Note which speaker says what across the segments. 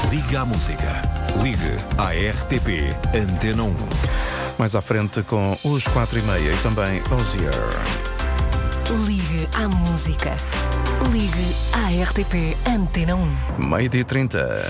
Speaker 1: Liga à música. Ligue à RTP Antena 1.
Speaker 2: Mais à frente com os 4:30 e também Ozier.
Speaker 3: Ligue à música. Ligue à RTP Antena 1.
Speaker 2: 12:30.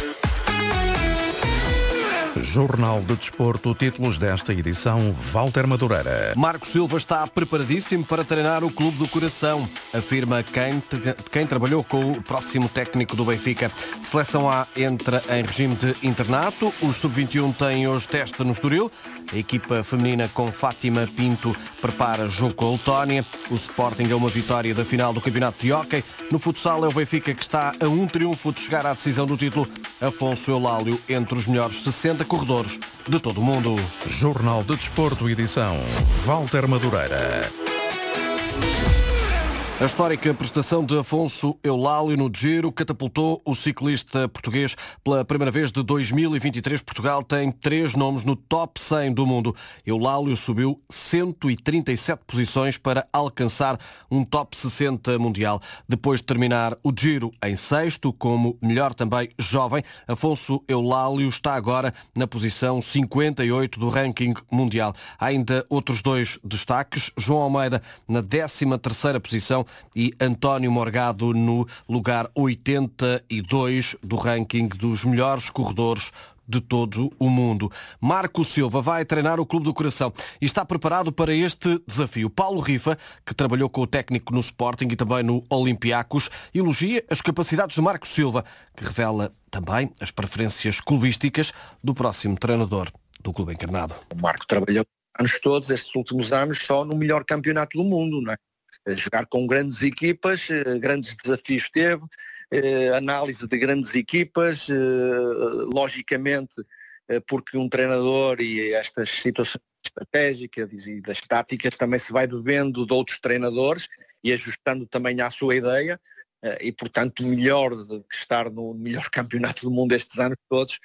Speaker 2: Jornal de Desporto, títulos desta edição, Walter Madureira.
Speaker 4: Marco Silva está preparadíssimo para treinar o Clube do Coração, afirma quem trabalhou com o próximo técnico do Benfica. Seleção A entra em regime de internato, os Sub-21 têm hoje teste no Estoril, a equipa feminina com Fátima Pinto prepara jogo com a Letónia, o Sporting é uma vitória da final do Campeonato de Hóquei, no futsal é o Benfica que está a um triunfo de chegar à decisão do título. Afonso Eulálio entre os melhores 60 corredores de todo o mundo.
Speaker 2: Jornal de Desporto, edição, Walter Madureira.
Speaker 4: A histórica prestação de Afonso Eulálio no Giro catapultou o ciclista português. Pela primeira vez de 2023, Portugal tem 3 nomes no top 100 do mundo. Eulálio subiu 137 posições para alcançar um top 60 mundial. Depois de terminar o Giro em 6º, como melhor também jovem, Afonso Eulálio está agora na posição 58 do ranking mundial. Há ainda outros 2 destaques. João Almeida na 13ª posição e António Morgado no lugar 82 do ranking dos melhores corredores de todo o mundo. Marco Silva vai treinar o Clube do Coração e está preparado para este desafio. Paulo Rifa, que trabalhou com o técnico no Sporting e também no Olympiacos, elogia as capacidades de Marco Silva, que revela também as preferências clubísticas do próximo treinador do Clube Encarnado.
Speaker 5: O Marco trabalhou anos todos, estes últimos anos, só no melhor campeonato do mundo, não é? Jogar com grandes equipas, grandes desafios teve, análise de grandes equipas, logicamente, porque um treinador e estas situações estratégicas e das táticas também se vai bebendo de outros treinadores e ajustando também à sua ideia, e portanto melhor do que estar no melhor campeonato do mundo estes anos todos,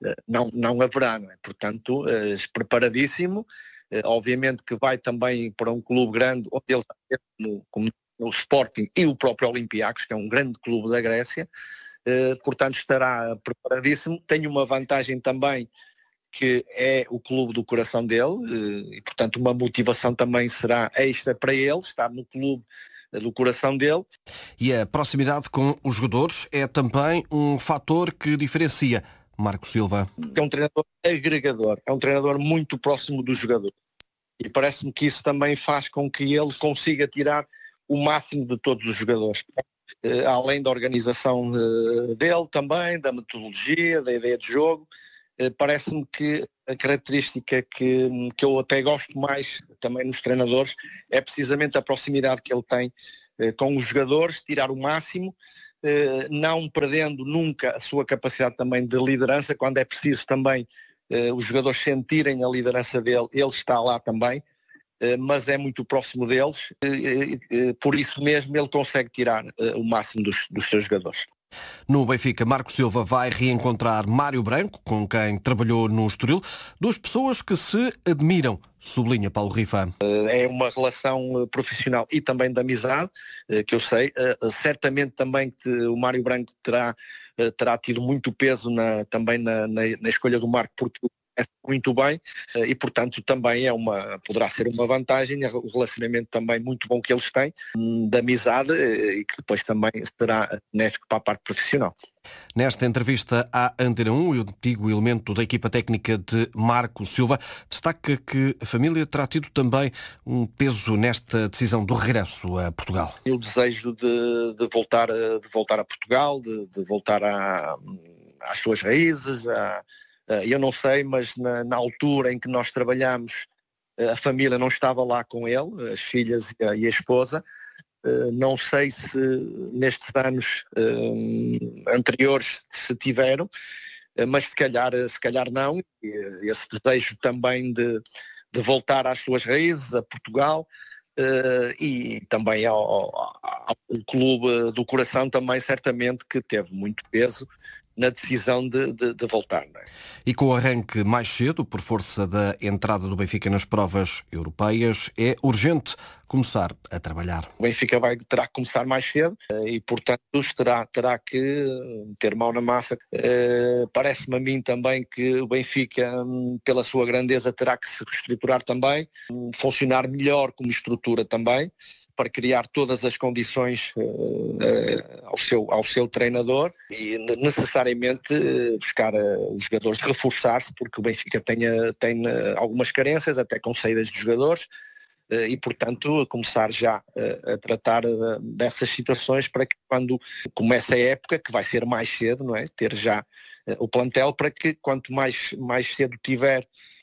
Speaker 5: não haverá, não é? Portanto, preparadíssimo. Obviamente que vai também para um clube grande, onde ele está como o Sporting e o próprio Olympiacos, que é um grande clube da Grécia, portanto estará preparadíssimo. Tem uma vantagem também, que é o clube do coração dele, e portanto uma motivação também será extra para ele, estar no clube do coração dele.
Speaker 4: E a proximidade com os jogadores é também um fator que diferencia Marco Silva.
Speaker 5: É um treinador agregador, é um treinador muito próximo do jogador. E parece-me que isso também faz com que ele consiga tirar o máximo de todos os jogadores. Além da organização dele também, da metodologia, da ideia de jogo, parece-me que a característica que eu até gosto mais também nos treinadores é precisamente a proximidade que ele tem com os jogadores, tirar o máximo, não perdendo nunca a sua capacidade também de liderança, quando é preciso também os jogadores sentirem a liderança dele, ele está lá também, mas é muito próximo deles, por isso mesmo ele consegue tirar o máximo dos seus jogadores.
Speaker 4: No Benfica, Marco Silva vai reencontrar Mário Branco, com quem trabalhou no Estoril, 2 pessoas que se admiram, sublinha Paulo Rifa.
Speaker 5: É uma relação profissional e também de amizade, que eu sei. Certamente também que o Mário Branco terá tido muito peso também na escolha do Marco, porque é muito bem, e portanto também poderá ser uma vantagem, o relacionamento também muito bom que eles têm, de amizade, e que depois também será benéfico para a parte profissional.
Speaker 4: Nesta entrevista à Antena 1, o antigo elemento da equipa técnica de Marco Silva destaca que a família terá tido também um peso nesta decisão do regresso a Portugal.
Speaker 5: O desejo de voltar a Portugal, de voltar às suas raízes, eu não sei, mas na altura em que nós trabalhamos, a família não estava lá com ele, as filhas e a esposa. Não sei se nestes anos anteriores se tiveram, mas se calhar não. Esse desejo também de voltar às suas raízes, a Portugal, e também ao clube do coração também certamente que teve muito peso. na decisão de voltar. Não é?
Speaker 4: E com o arranque mais cedo, por força da entrada do Benfica nas provas europeias, é urgente começar a trabalhar.
Speaker 5: O Benfica terá que começar mais cedo e, portanto, terá que ter mão na massa. Parece-me a mim também que o Benfica, pela sua grandeza, terá que se reestruturar também, funcionar melhor como estrutura também, para criar todas as condições ao seu treinador e necessariamente buscar os jogadores, reforçar-se, porque o Benfica tem algumas carências, até com saídas de jogadores, e portanto começar já a tratar dessas situações para que quando comece a época, que vai ser mais cedo, não é? Ter já o plantel para que quanto mais cedo tiver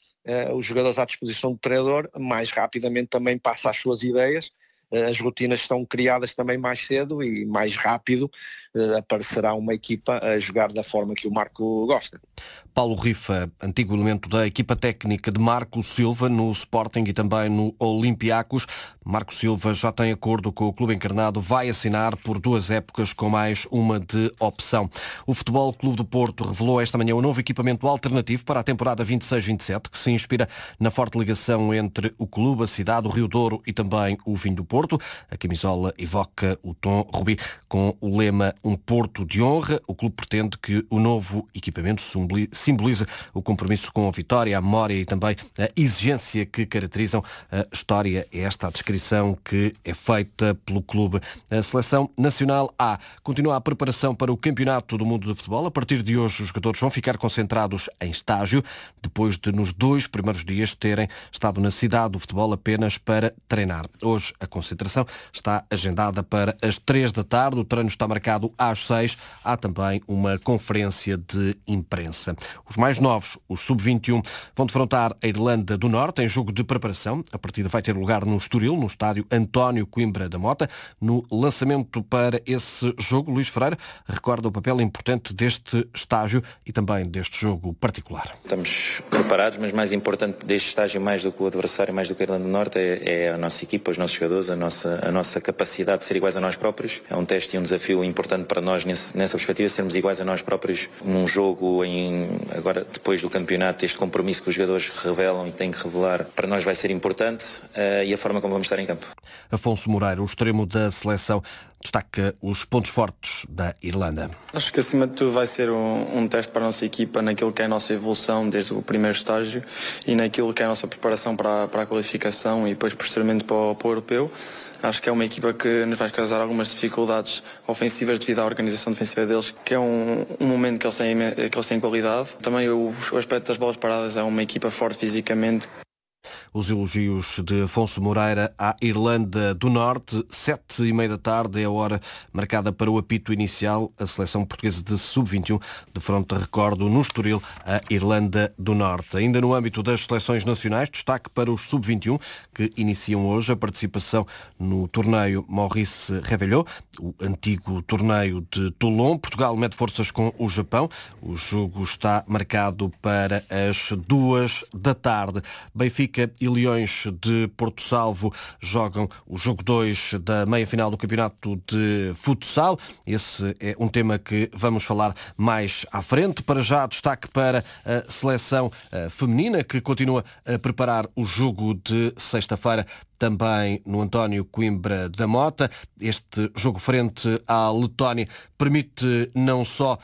Speaker 5: os jogadores à disposição do treinador, mais rapidamente também passa as suas ideias. As rotinas são criadas também mais cedo e mais rápido aparecerá uma equipa a jogar da forma que o Marco gosta.
Speaker 4: Paulo Rifa, antigo elemento da equipa técnica de Marco Silva no Sporting e também no Olympiacos. Marco Silva já tem acordo com o clube encarnado, vai assinar por 2 épocas com mais uma de opção. O Futebol Clube do Porto revelou esta manhã um novo equipamento alternativo para a temporada 26-27, que se inspira na forte ligação entre o clube, a cidade, o Rio Douro e também o vinho do Porto. A camisola evoca o tom rubi com o lema Um Porto de Honra. O clube pretende que o novo equipamento simbolize o compromisso com a vitória, a memória e também a exigência que caracterizam a história. É esta a descrição que é feita pelo clube. A Seleção Nacional A continua a preparação para o Campeonato do Mundo de Futebol. A partir de hoje os jogadores vão ficar concentrados em estágio, depois de nos 2 primeiros dias terem estado na cidade do futebol apenas para treinar. Hoje a concentração está agendada para as 3 da tarde, o treino está marcado às 6. Há também uma conferência de imprensa. Os mais novos, os sub-21, vão defrontar a Irlanda do Norte em jogo de preparação. A partida vai ter lugar no Estoril, no estádio António Coimbra da Mota. No lançamento para esse jogo, Luís Freire recorda o papel importante deste estágio e também deste jogo particular.
Speaker 6: Estamos preparados, mas mais importante deste estágio, mais do que o adversário, mais do que a Irlanda do Norte, é a nossa equipa, os nossos jogadores, a nossa capacidade de ser iguais a nós próprios. É um teste e um desafio importante para nós nessa perspectiva, sermos iguais a nós próprios num jogo agora depois do campeonato. Este compromisso que os jogadores revelam e têm que revelar, para nós vai ser importante, e a forma como vamos estar em campo.
Speaker 4: Afonso Moreira, o extremo da seleção, destaca os pontos fortes da Irlanda.
Speaker 7: Acho que acima de tudo vai ser um teste para a nossa equipa naquilo que é a nossa evolução desde o primeiro estágio e naquilo que é a nossa preparação para a qualificação e depois posteriormente para o europeu. Acho que é uma equipa que nos vai causar algumas dificuldades ofensivas devido à organização defensiva deles, que é um momento que eles têm qualidade. Também o aspecto das bolas paradas, é uma equipa forte fisicamente.
Speaker 4: Os elogios de Afonso Moreira à Irlanda do Norte. 7h30 da tarde é a hora marcada para o apito inicial. A seleção portuguesa de sub-21 defronta, recordo, no Estoril, a Irlanda do Norte. Ainda no âmbito das seleções nacionais, destaque para os sub-21 que iniciam hoje a participação no torneio Maurice Revello, o antigo torneio de Toulon. Portugal mete forças com o Japão. O jogo está marcado para as 2 da tarde. Benfica e Leões de Porto Salvo jogam o jogo 2 da meia-final do campeonato de futsal. Esse é um tema que vamos falar mais à frente. Para já, destaque para a seleção feminina, que continua a preparar o jogo de sexta-feira também no António Coimbra da Mota. Este jogo frente à Letónia permite não só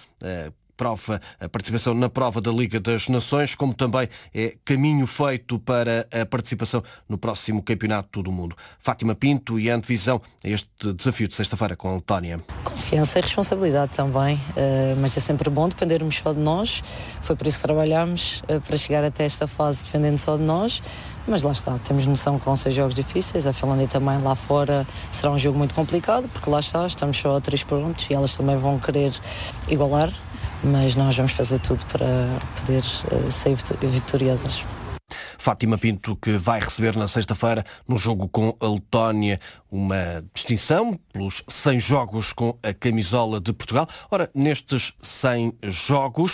Speaker 4: a participação na prova da Liga das Nações, como também é caminho feito para a participação no próximo Campeonato do Mundo. Fátima Pinto e a antevisão a este desafio de sexta-feira com a Letónia.
Speaker 8: Confiança e responsabilidade também, mas é sempre bom dependermos só de nós. Foi por isso que trabalhámos para chegar até esta fase dependendo só de nós. Mas lá está, temos noção que vão ser jogos difíceis. A Finlândia também lá fora será um jogo muito complicado, porque lá está, estamos só a 3 pontos e elas também vão querer igualar. Mas nós vamos fazer tudo para poder sair vitoriosas.
Speaker 4: Fátima Pinto, que vai receber na sexta-feira, no jogo com a Letónia, uma distinção pelos 100 jogos com a camisola de Portugal. Ora, nestes 100 jogos,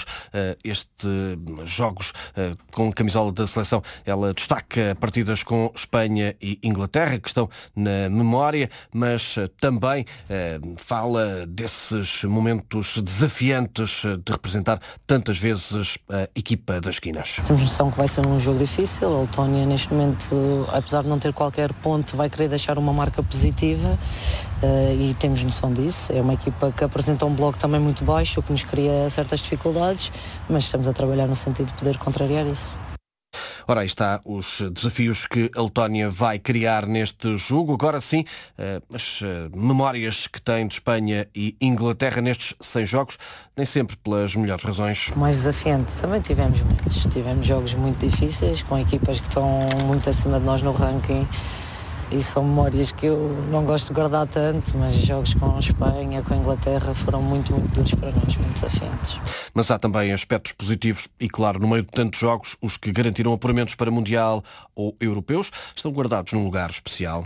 Speaker 4: com a camisola da seleção, ela destaca partidas com Espanha e Inglaterra, que estão na memória, mas também fala desses momentos desafiantes de representar tantas vezes a equipa das esquinas.
Speaker 8: Temos noção que vai ser um jogo difícil. A Letónia, neste momento, apesar de não ter qualquer ponto, vai querer deixar uma marca positiva e temos noção disso. É uma equipa que apresenta um bloco também muito baixo, o que nos cria certas dificuldades, mas estamos a trabalhar no sentido de poder contrariar isso.
Speaker 4: Ora, aí está os desafios que a Letónia vai criar neste jogo. Agora sim, as memórias que tem de Espanha e Inglaterra nestes 100 jogos, nem sempre pelas melhores razões.
Speaker 8: Mais desafiante, também tivemos muitos. Tivemos jogos muito difíceis, com equipas que estão muito acima de nós no ranking. E são memórias que eu não gosto de guardar tanto, mas jogos com a Espanha, com a Inglaterra foram muito, muito duros para nós, muito desafiantes.
Speaker 4: Mas há também aspectos positivos e, claro, no meio de tantos jogos, os que garantiram apuramentos para Mundial ou Europeus estão guardados num lugar especial.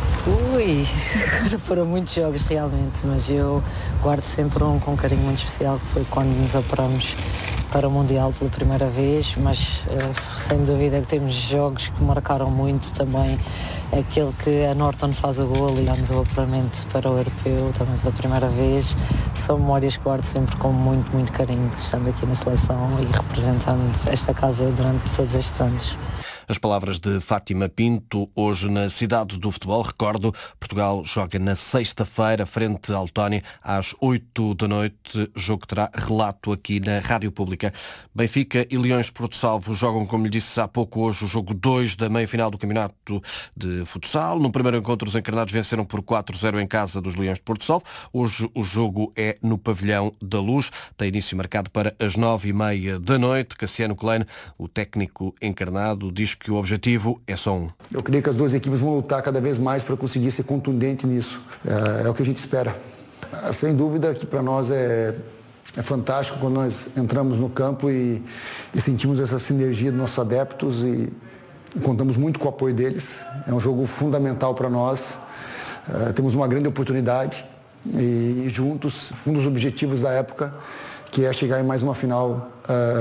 Speaker 8: Foram muitos jogos realmente, mas eu guardo sempre um com um carinho muito especial, que foi quando nos apuramos para o Mundial pela primeira vez, mas sem dúvida que temos jogos que marcaram muito também. Aquele que a Norton faz o gol e dá-nos o apuramento para o Europeu também pela primeira vez. São memórias que guardo sempre com muito, muito carinho, estando aqui na seleção e representando esta casa durante todos estes anos.
Speaker 4: As palavras de Fátima Pinto, hoje na cidade do futebol. Recordo, Portugal joga na sexta-feira, frente à Letónia, às 8 da noite. Jogo que terá relato aqui na Rádio Pública. Benfica e Leões de Porto Salvo jogam, como lhe disse há pouco, hoje o jogo 2 da meia-final do Campeonato de Futsal. No primeiro encontro, os encarnados venceram por 4-0 em casa dos Leões de Porto Salvo. Hoje o jogo é no Pavilhão da Luz. Tem início marcado para as 9h30 da noite. Cassiano Coleno, o técnico encarnado, diz que o objetivo é só um.
Speaker 9: Eu creio que as duas equipes vão lutar cada vez mais para conseguir ser contundente nisso. É o que a gente espera. Sem dúvida que para nós é fantástico quando nós entramos no campo e sentimos essa sinergia dos nossos adeptos e contamos muito com o apoio deles. É um jogo fundamental para nós. Temos uma grande oportunidade e juntos, um dos objetivos da época, que é chegar em mais uma final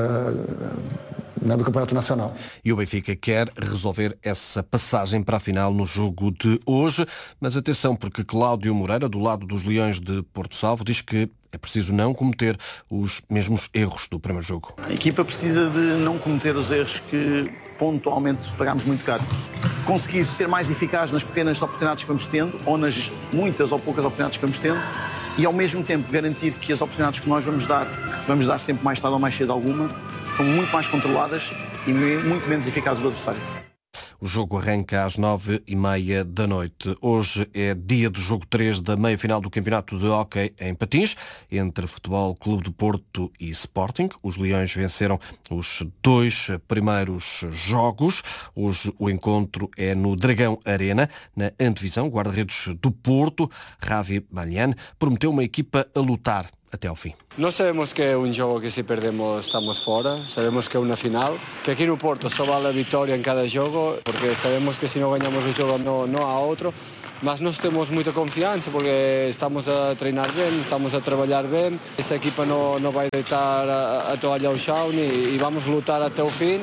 Speaker 9: do Campeonato Nacional.
Speaker 4: E o Benfica quer resolver essa passagem para a final no jogo de hoje. Mas atenção, porque Cláudio Moreira, do lado dos Leões de Porto Salvo, diz que é preciso não cometer os mesmos erros do primeiro jogo.
Speaker 10: A equipa precisa de não cometer os erros que pontualmente pagámos muito caro. Conseguir ser mais eficaz nas pequenas oportunidades que vamos tendo, ou nas muitas ou poucas oportunidades que vamos tendo, e ao mesmo tempo garantir que as oportunidades que nós vamos dar sempre mais tarde ou mais cedo alguma, são muito mais controladas e muito menos eficazes do adversário.
Speaker 4: O jogo arranca às 9h30 da noite. Hoje é dia do jogo 3 da meia-final do Campeonato de Hóquei em Patins, entre Futebol Clube do Porto e Sporting. Os Leões venceram os 2 primeiros jogos. Hoje o encontro é no Dragão Arena, na antevisão. O guarda-redes do Porto, Javi Balian, prometeu uma equipa a lutar até ao fim.
Speaker 11: Nós sabemos que é um jogo que se perdemos estamos fora, sabemos que é uma final, que aqui no Porto só vale a vitória em cada jogo, porque sabemos que se não ganhamos o jogo não há outro, mas nós temos muita confiança porque estamos a treinar bem, estamos a trabalhar bem, essa equipa não vai deitar a toalha ao chão e vamos lutar até o fim.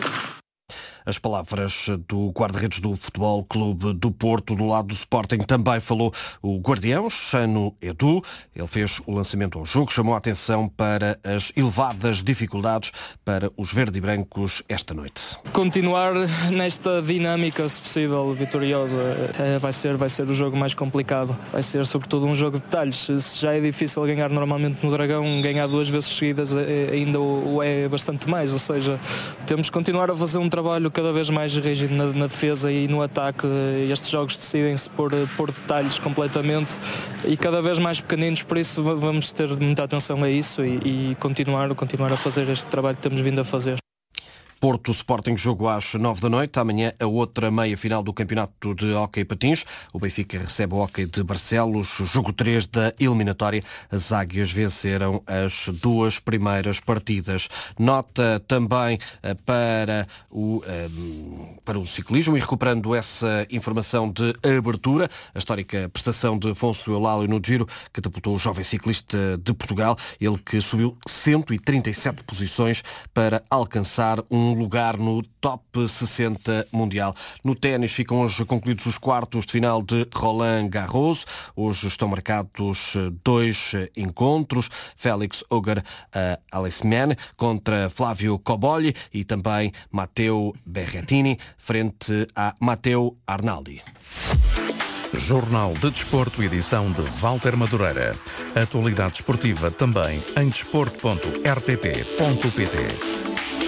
Speaker 4: As palavras do guarda-redes do Futebol Clube do Porto. Do lado do Sporting também falou o guardião, Chano Edu. Ele fez o lançamento ao jogo, chamou a atenção para as elevadas dificuldades para os verde e brancos esta noite.
Speaker 12: Continuar nesta dinâmica, se possível, vitoriosa, vai ser o jogo mais complicado. Vai ser sobretudo um jogo de detalhes. Se já é difícil ganhar normalmente no Dragão, ganhar 2 vezes seguidas ainda o é bastante mais. Ou seja, temos que continuar a fazer um trabalho cada vez mais rígido na defesa e no ataque. Estes jogos decidem-se por detalhes completamente e cada vez mais pequeninos, por isso vamos ter muita atenção a isso e continuar a fazer este trabalho que temos vindo a fazer.
Speaker 4: Porto Sporting, jogo às 9 da noite. Amanhã a outra meia-final do Campeonato de Hóquei Patins. O Benfica recebe o Hóquei de Barcelos, jogo 3 da eliminatória. As Águias venceram as 2 primeiras partidas. Nota também para o ciclismo, e recuperando essa informação de abertura, a histórica prestação de Afonso Eulálio no Giro catapultou o jovem ciclista de Portugal, ele que subiu 137 posições para alcançar um lugar no top 60 mundial. No ténis ficam hoje concluídos os quartos de final de Roland Garros. Hoje estão marcados 2 encontros. Félix Auger-Aliassime contra Flávio Cobolli e também Matteo Berrettini frente a Matteo Arnaldi.
Speaker 2: Jornal de Desporto, edição de Walter Madureira. Atualidade esportiva também em desporto.rtp.pt.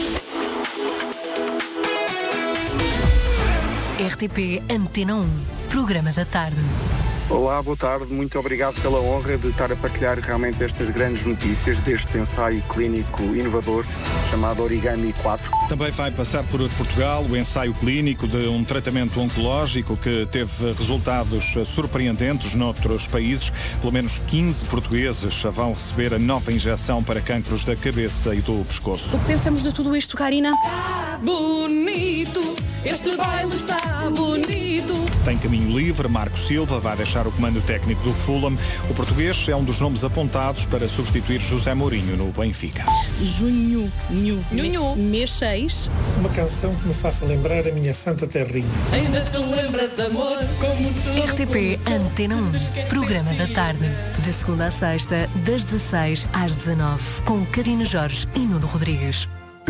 Speaker 3: RTP Antena 1, programa da tarde.
Speaker 13: Olá, boa tarde. Muito obrigado pela honra de estar a partilhar realmente estas grandes notícias deste ensaio clínico inovador chamado Origami 4.
Speaker 14: Também vai passar por Portugal o ensaio clínico de um tratamento oncológico que teve resultados surpreendentes noutros países. Pelo menos 15 portugueses vão receber a nova injeção para cancros da cabeça e do pescoço.
Speaker 15: O que pensamos de tudo isto, Karina?
Speaker 16: Bonito, este baile está bonito.
Speaker 14: Tem caminho livre, Marco Silva vai deixar o comando técnico do Fulham. O português é um dos nomes apontados para substituir José Mourinho no Benfica.
Speaker 15: Junho, mês 6.
Speaker 17: Uma canção que me faça lembrar a minha santa terrinha.
Speaker 16: Ainda te lembras, amor, como tu...
Speaker 3: RTP Antena 1, programa da tarde. De segunda a sexta, das 16 às 19, com Karina Jorge e Nuno Rodrigues.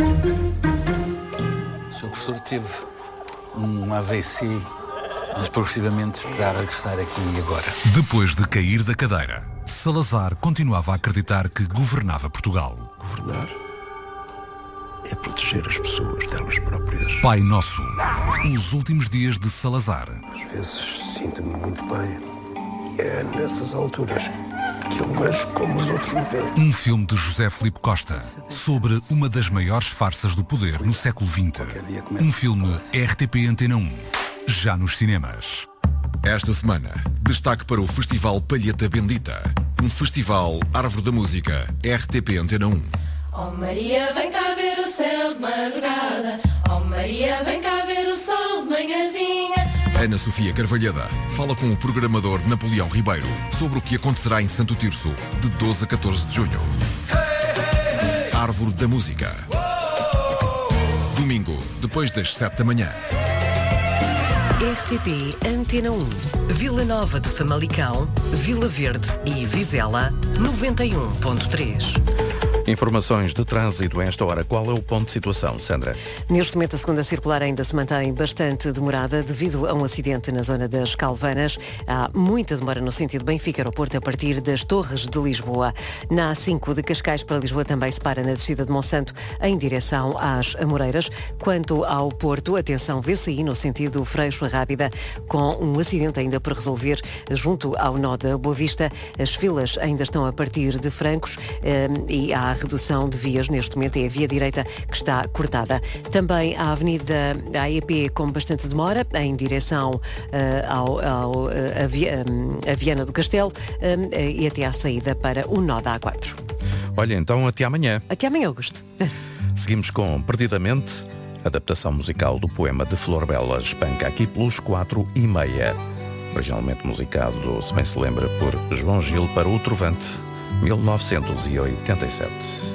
Speaker 18: O Sr. Professor teve um AVC, mas progressivamente está a regressar aqui e agora.
Speaker 1: Depois de cair da cadeira, Salazar continuava a acreditar que governava Portugal.
Speaker 19: Governar é proteger as pessoas delas próprias.
Speaker 1: Pai Nosso, os últimos dias de Salazar.
Speaker 19: Às vezes sinto-me muito bem e é nessas alturas que eu vejo como os outros me veem.
Speaker 1: Um filme de José Filipe Costa sobre uma das maiores farsas do poder no século XX. Um filme RTP Antena 1. Já nos cinemas.
Speaker 20: Esta semana, destaque para o Festival Palheta Bendita. Um festival Árvore da Música, RTP Antena 1.
Speaker 16: Oh Maria, vem cá ver o céu de madrugada. Oh Maria, vem cá ver o sol de manhãzinha.
Speaker 20: Ana Sofia Carvalhada fala com o programador Napoleão Ribeiro sobre o que acontecerá em Santo Tirso, de 12 a 14 de junho. Árvore da Música. Domingo, depois das 7 da manhã.
Speaker 3: RTP Antena 1, Vila Nova de Famalicão, Vila Verde e Vizela, 91.3.
Speaker 2: Informações de trânsito a esta hora. Qual é o ponto de situação, Sandra?
Speaker 21: Neste momento, a segunda circular ainda se mantém bastante demorada devido a um acidente na zona das Calvanas. Há muita demora no sentido Benfica-Aeroporto a partir das Torres de Lisboa. Na A5 de Cascais para Lisboa também se para na descida de Monsanto em direção às Amoreiras. Quanto ao Porto, atenção VCI no sentido Freixo-Rábida com um acidente ainda por resolver junto ao nó da Boa Vista. As filas ainda estão a partir de Francos e há redução de vias neste momento, é a via direita que está cortada. Também a Avenida AEP com bastante demora em direção a Viana do Castelo e até à saída para o nó da A4.
Speaker 2: Olha, então até amanhã.
Speaker 21: Até amanhã, Augusto.
Speaker 2: Seguimos com Perdidamente, adaptação musical do poema de Flor Bela, Espanca aqui pelos 4:30. Originalmente musicado, se bem se lembra, por João Gil para o Trovante, 1987.